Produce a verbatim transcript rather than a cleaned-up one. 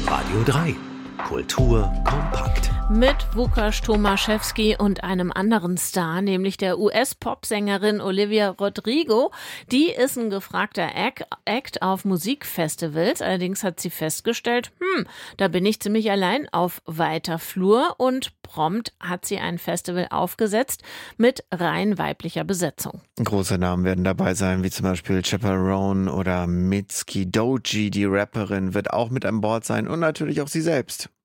Radio drei. Kultur kompakt. Mit Łukasz Tomaszewski und einem anderen Star, nämlich der U S-Popsängerin Olivia Rodrigo. Die ist ein gefragter Act auf Musikfestivals. Allerdings hat sie festgestellt, hm, da bin ich ziemlich allein auf weiter Flur, und prompt hat sie ein Festival aufgesetzt mit rein weiblicher Besetzung. Große Namen werden dabei sein, wie zum Beispiel Chaperone oder Mitski Doji. Die Rapperin wird auch mit an Bord sein und natürlich auch sie selbst.